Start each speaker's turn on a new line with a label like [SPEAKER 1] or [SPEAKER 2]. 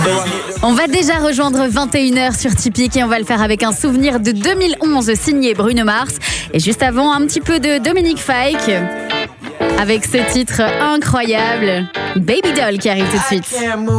[SPEAKER 1] On va déjà rejoindre 21h sur Tipeee et on va le faire avec un souvenir de 2011 signé Bruno Mars. Et juste avant, un petit peu de Dominique Fike avec ce titre incroyable, Baby Doll qui arrive tout de suite.